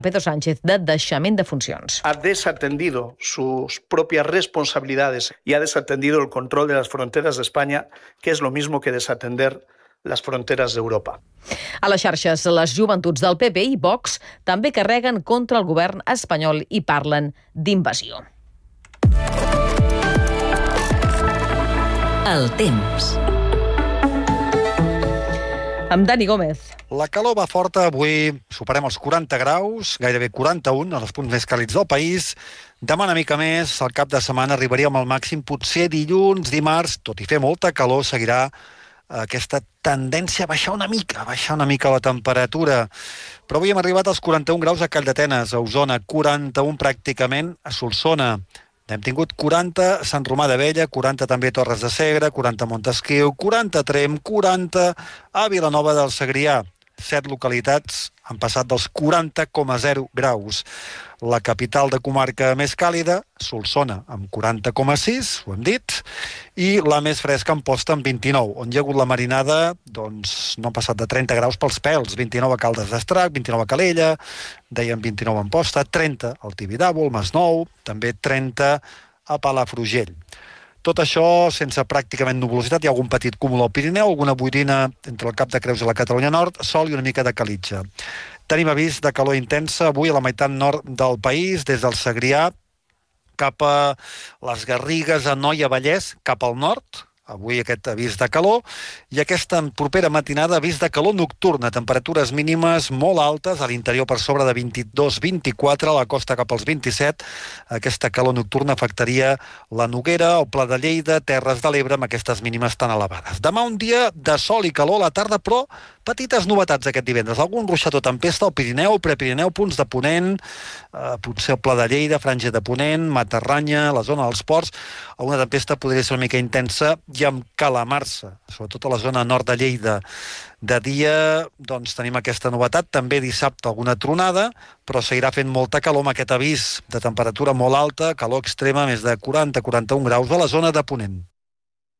Pedro Sánchez de deixament de funcions. Ha desatendido sus propias responsabilidades y ha desatendido el control de las fronteras de España, que es lo mismo que desatender las fronteras d'Europa. A les xarxes, les joventuts del PP i Vox també carreguen contra el govern espanyol i parlen d'invasió. El temps. Amb Dani Gómez. La calor va forta avui, superem els 40 graus, gairebé 41, en els punts més càlids del país. Demà una mica més, al cap de setmana arribaríem al màxim, potser dilluns, dimarts, tot i fer molta calor, seguirà aquesta tendència a baixar una mica la temperatura. Però avui hem arribat als 41 graus a Calldetenes, a Osona, 41 pràcticament a Solsona. Hem tingut 40 a Sant Romà d'Abella, 40 també a Torres de Segre, 40 a Montesquieu, 40 a Tremp, 40 a Vilanova del Segrià. 7 localitats han passat dels 40,0 graus. La capital de comarca més càlida, Solsona, amb 40,6, ho hem dit, i la més fresca, Amposta, amb 29. On hi ha hagut la marinada, doncs no han passat de 30 graus pels pèls. 29 a Caldes d'Estrac, 29 a Calella, dèiem 29 a Amposta, 30 al Tibidabo, al Masnou, també 30 a Palafrugell. Tot això sense pràcticament nuvolositat, hi ha algun petit cúmul al Pirineu, alguna boirina entre el Cap de Creus i la Catalunya Nord, sol i una mica de calitja. Tenim avís de calor intensa avui a la meitat nord del país, des del Segrià cap a les Garrigues, Anoia, Vallès, cap al nord. Avui aquest avís de calor, i aquesta propera matinada avís de calor nocturna, temperatures mínimes molt altes, a l'interior per sobre de 22-24, a la costa cap als 27. Aquesta calor nocturna afectaria la Noguera, el Pla de Lleida, Terres de l'Ebre, amb aquestes mínimes tan elevades. Demà un dia de sol i calor a la tarda, però petites novetats aquest divendres. Algun ruixat o tempesta al Pirineu, Prepirineu, punts de Ponent, potser el Pla de Lleida, Franja de Ponent, Matarranya, la zona dels ports. Alguna tempesta podria ser una mica intensa i amb calamarsa, sobretot a la zona nord de Lleida. De dia, doncs, tenim aquesta novetat. També dissabte alguna tronada, però seguirà fent molta calor amb aquest avís de temperatura molt alta, calor extrema, més de 40-41 graus a la zona de Ponent.